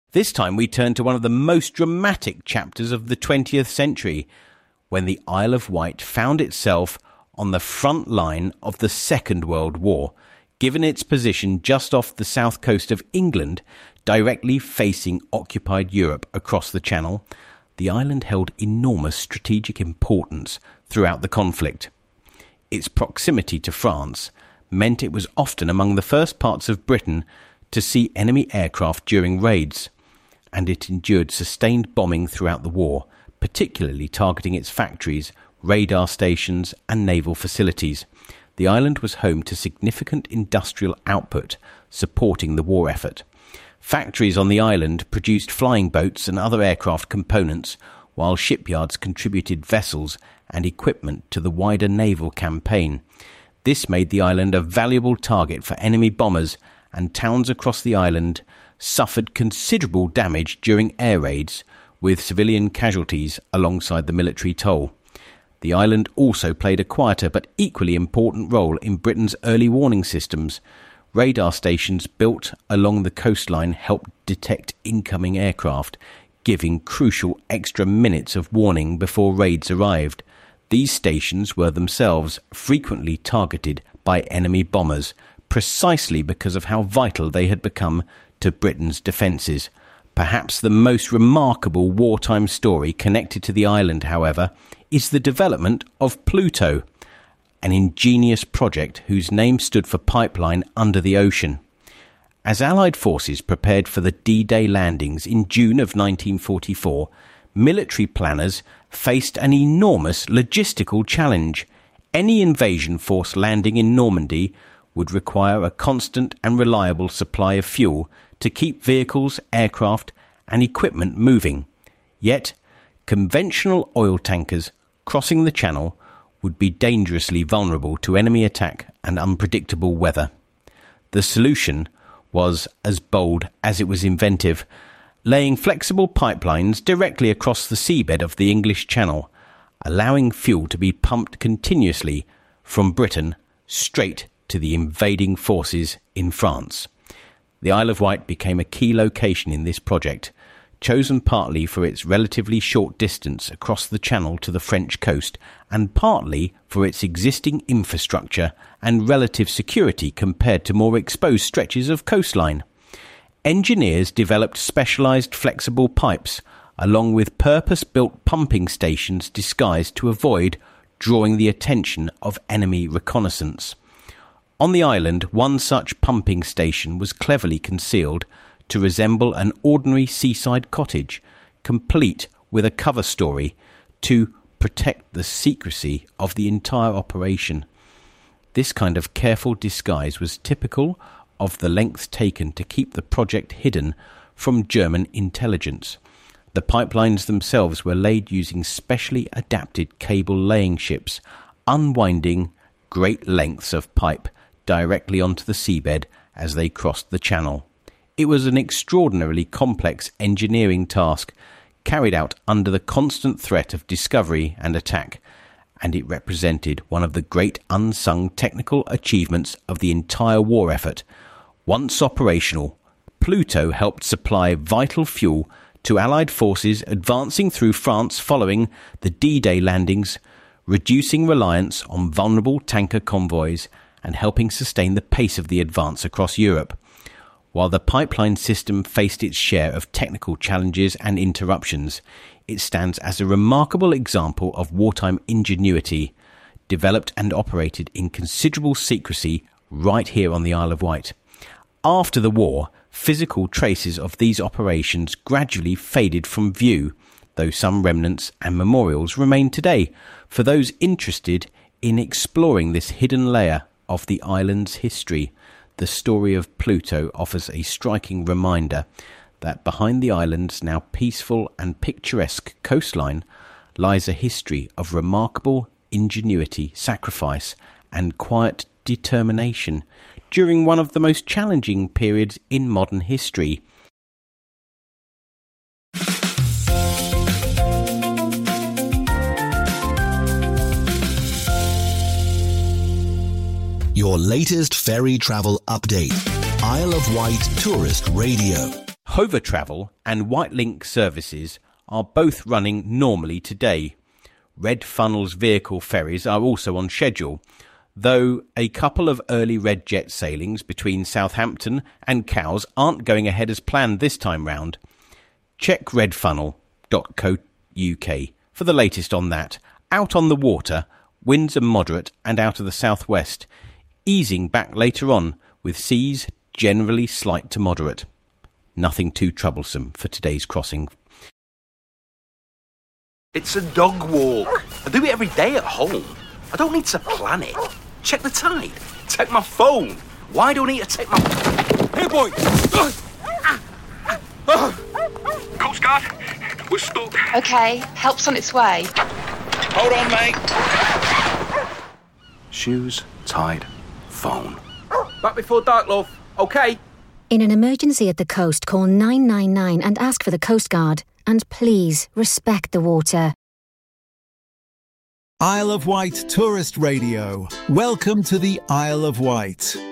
This time we turn to one of the most dramatic chapters of the 20th century, when the Isle of Wight found itself on the front line of the Second World War, given its position just off the south coast of England, directly facing occupied Europe across the Channel. The island held enormous strategic importance throughout the conflict. Its proximity to France meant it was often among the first parts of Britain to see enemy aircraft during raids, and it endured sustained bombing throughout the war, particularly targeting its factories, radar stations and naval facilities. The island was home to significant industrial output supporting the war effort. Factories on the island produced flying boats and other aircraft components, while shipyards contributed vessels and equipment to the wider naval campaign. This made the island a valuable target for enemy bombers, and towns across the island suffered considerable damage during air raids, with civilian casualties alongside the military toll. The island also played a quieter but equally important role in Britain's early warning systems. Radar stations built along the coastline helped detect incoming aircraft, giving crucial extra minutes of warning before raids arrived. These stations were themselves frequently targeted by enemy bombers, precisely because of how vital they had become to Britain's defences. Perhaps the most remarkable wartime story connected to the island, however, is the development of Pluto, an ingenious project whose name stood for pipeline under the ocean. As Allied forces prepared for the D-Day landings in June of 1944, military planners faced an enormous logistical challenge. Any invasion force landing in Normandy would require a constant and reliable supply of fuel to keep vehicles, aircraft and equipment moving. Yet, conventional oil tankers crossing the Channel would be dangerously vulnerable to enemy attack and unpredictable weather. The solution was as bold as it was inventive, laying flexible pipelines directly across the seabed of the English Channel, allowing fuel to be pumped continuously from Britain straight to the invading forces in France. The Isle of Wight became a key location in this project, chosen partly for its relatively short distance across the Channel to the French coast, and partly for its existing infrastructure and relative security compared to more exposed stretches of coastline. Engineers developed specialised flexible pipes, along with purpose-built pumping stations disguised to avoid drawing the attention of enemy reconnaissance. On the island, one such pumping station was cleverly concealed to resemble an ordinary seaside cottage, complete with a cover story to protect the secrecy of the entire operation. This kind of careful disguise was typical of the length taken to keep the project hidden from German intelligence. The pipelines themselves were laid using specially adapted cable-laying ships, unwinding great lengths of pipe directly onto the seabed as they crossed the Channel. It was an extraordinarily complex engineering task, carried out under the constant threat of discovery and attack, and it represented one of the great unsung technical achievements of the entire war effort. Once operational, Pluto helped supply vital fuel to Allied forces advancing through France following the D-Day landings, reducing reliance on vulnerable tanker convoys and helping sustain the pace of the advance across Europe. While the pipeline system faced its share of technical challenges and interruptions, it stands as a remarkable example of wartime ingenuity, developed and operated in considerable secrecy right here on the Isle of Wight. After the war, physical traces of these operations gradually faded from view, though some remnants and memorials remain today for those interested in exploring this hidden layer of the island's history. The story of Pluto offers a striking reminder that behind the island's now peaceful and picturesque coastline lies a history of remarkable ingenuity, sacrifice, and quiet determination during one of the most challenging periods in modern history. Your latest ferry travel update. Isle of Wight Tourist Radio. Hover Travel and Whitelink services are both running normally today. Red Funnel's vehicle ferries are also on schedule, though a couple of early Red Jet sailings between Southampton and Cowes aren't going ahead as planned this time round. Check redfunnel.co.uk for the latest on that. Out on the water, winds are moderate and out of the southwest, easing back later on with seas generally slight to moderate. Nothing too troublesome for today's crossing. It's a dog walk. I do it every day at home. I don't need to plan it. Check the tide. Take my phone. Why do I need to take my... Hey, boy! Coast Guard, we're stuck. OK, help's on its way. Hold on, mate. Shoes, tide, phone. Back before dark, love. OK? In an emergency at the coast, call 999 and ask for the Coast Guard. And please, respect the water. Isle of Wight Tourist Radio. Welcome to the Isle of Wight.